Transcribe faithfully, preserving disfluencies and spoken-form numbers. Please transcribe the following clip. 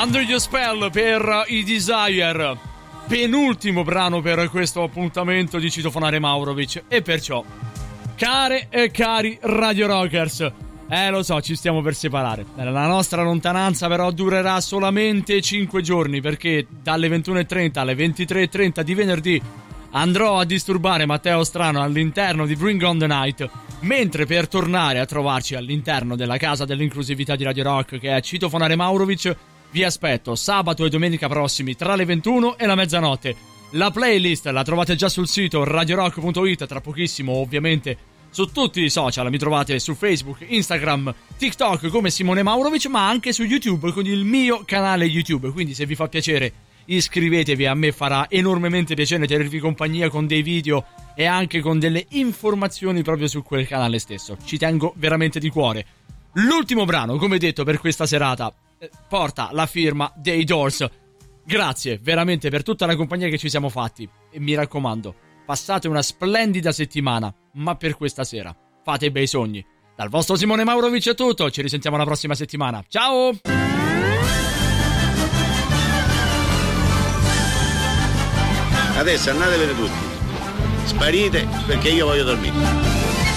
Under Your Spell per i Desire, penultimo brano per questo appuntamento di Citofonare Maurovic. E perciò, care e cari Radio Rockers, eh lo so, ci stiamo per separare. La nostra lontananza però durerà solamente cinque giorni, perché dalle ventuno e trenta alle ventitré e trenta di venerdì andrò a disturbare Matteo Strano all'interno di Bring on the Night, mentre per tornare a trovarci all'interno della casa dell'inclusività di Radio Rock, che è Citofonare Maurovic, vi aspetto sabato e domenica prossimi tra le ventuno e la mezzanotte. La playlist la trovate già sul sito radio rock punto it, tra pochissimo ovviamente su tutti i social, mi trovate su Facebook, Instagram, TikTok come Simone Maurovic, ma anche su YouTube con il mio canale YouTube, quindi se vi fa piacere iscrivetevi, a me farà enormemente piacere tenervi compagnia con dei video e anche con delle informazioni proprio su quel canale stesso, ci tengo veramente di cuore. L'ultimo brano, come detto, per questa serata porta la firma dei Doors. Grazie veramente per tutta la compagnia che ci siamo fatti e mi raccomando, passate una splendida settimana, ma per questa sera fate bei sogni. Dal vostro Simone Maurovic è tutto, ci risentiamo la prossima settimana, ciao! Adesso andatevene tutti, sparite perché io voglio dormire.